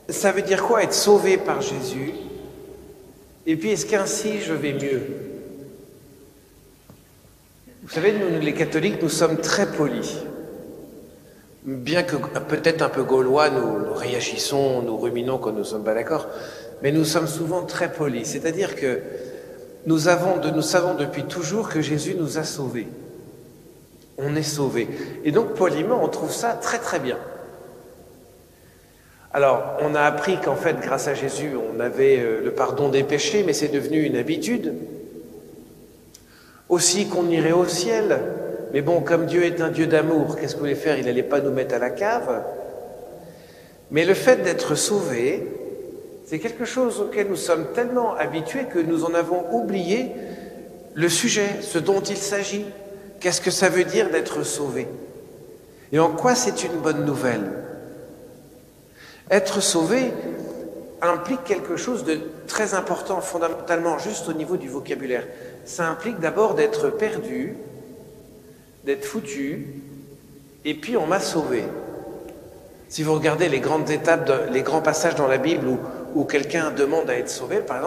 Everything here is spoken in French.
Ça veut dire quoi être sauvé par Jésus? Et puis est-ce qu'ainsi je vais mieux? Vous savez, nous les catholiques, nous sommes très polis. Bien que peut-être un peu gaulois, nous réagissons, nous ruminons quand nous ne sommes pas d'accord, mais nous sommes souvent très polis. C'est-à-dire que nous savons depuis toujours que Jésus nous a sauvés. On est sauvés. Et donc, poliment, on trouve ça très très bien. Alors, on a appris qu'en fait, grâce à Jésus, on avait le pardon des péchés, mais c'est devenu une habitude. Aussi qu'on irait au ciel. Mais bon, comme Dieu est un Dieu d'amour, qu'est-ce qu'il voulait faire? Il n'allait pas nous mettre à la cave. Mais le fait d'être sauvé, c'est quelque chose auquel nous sommes tellement habitués que nous en avons oublié le sujet, ce dont il s'agit. Qu'est-ce que ça veut dire d'être sauvé? Et en quoi c'est une bonne nouvelle? Être sauvé implique quelque chose de très important, fondamentalement, juste au niveau du vocabulaire. Ça implique d'abord d'être perdu, d'être foutu, et puis on m'a sauvé. Si vous regardez les grandes étapes, les grands passages dans la Bible où quelqu'un demande à être sauvé, par exemple,